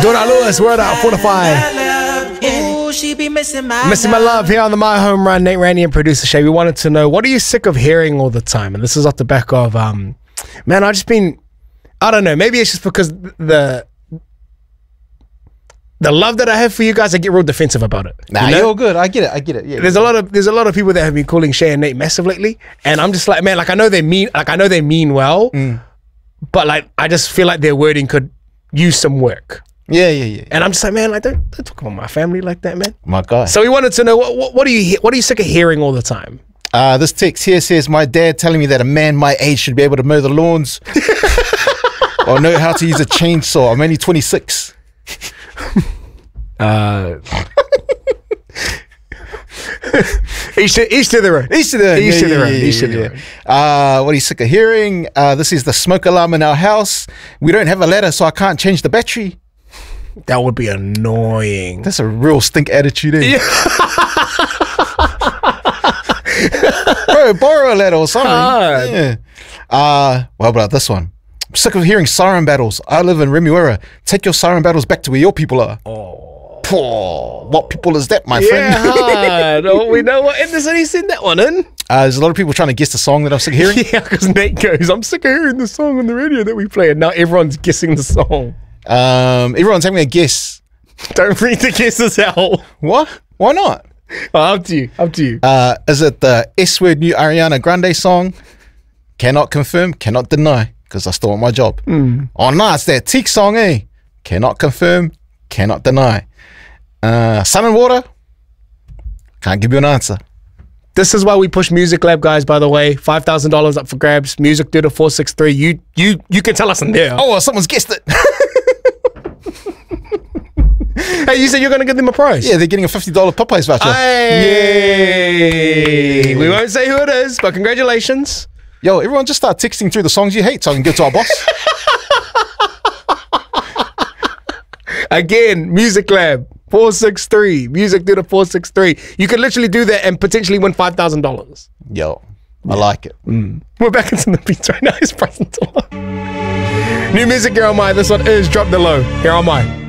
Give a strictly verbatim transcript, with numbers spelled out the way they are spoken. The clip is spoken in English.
Donna Lewis, word out, Fortify. Ooh, she be missing my Missing my love here on the My Home Run. Nate Randy and producer Shay. We wanted to know, what are you sick of hearing all the time? And this is off the back of, um, man, I've just been, I don't know, maybe it's just because the the love that I have for you guys, I get real defensive about it. Nah, you know? you're all good. I get it. I get it. Yeah. There's a lot of there's a lot of people that have been calling Shay and Nate massive lately, and I'm just like, man, like I know they mean, like I know they mean well, Mm. but like I just feel like their wording could use some work. Yeah, yeah, yeah. And I'm just like, man, like don't, don't talk about my family like that, man. My guy. So we wanted to know, what what, what do you he- what are you sick of hearing all the time? Uh, this text here says, my dad telling me that a man my age should be able to mow the lawns or know how to use a chainsaw. I'm only twenty-six. Uh, each to each to the road. Each to the Each to the yeah, road. yeah, Each to yeah, the yeah. road. Uh, what are you sick of hearing? Uh, this is the smoke alarm in our house. We don't have a ladder, so I can't change the battery. That would be annoying. That's a real stink attitude, eh? Bro, borrow a ladder or something. Hard. Yeah. Uh, what about this one? I'm sick of hearing siren battles. I live in Remuera. Take your siren battles back to where your people are. Oh, Oh, what people is that, my yeah, friend? hard. Oh, we know what Anderson he sent that one in. Uh, there's a lot of people trying to guess the song that I'm sick of hearing. Yeah, because Nate goes, I'm sick of hearing the song on the radio that we play, and now everyone's guessing the song. Um, everyone's having a guess. Don't read the guesses out. What? Why not? Oh, up to you. Up to you. Uh, is it the S-word new Ariana Grande song? Cannot confirm, cannot deny, because I still want my job. Mm. Oh, no, it's that Teak song, eh? Cannot confirm, cannot deny. Uh, Sun and Water? Can't give you an answer. This is why we push Music Lab, guys, by the way. five thousand dollars up for grabs. Music due to four six three. You you you can tell us in there. Oh, someone's guessed it. Hey, you said you're going to give them a prize? Yeah, they're getting a fifty dollars Popeyes voucher. Hey. We won't say who it is, but congratulations. Yo, everyone just start texting through the songs you hate so I can give to our boss. Again, Music Lab, four six three. Music due to four six three. You could literally do that and potentially win five thousand dollars. Yo, I like it. Mm. We're back into the beats right now. It's present. New music here on My. This one is Drop the Low here on My.